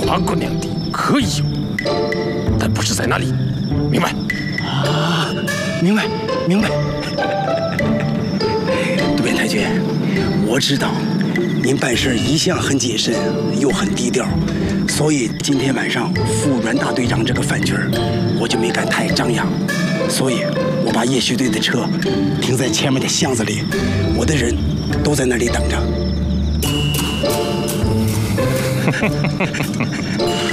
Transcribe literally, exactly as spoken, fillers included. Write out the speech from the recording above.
花姑娘的可以有，但不是在那里，明白？ 啊，明白，明白。渡边太君，我知道您办事一向很谨慎，又很低调，所以今天晚上副阮大队长这个饭局儿，我就没敢太张扬，所以我把夜袭队的车停在前面的巷子里，我的人都在那里等着。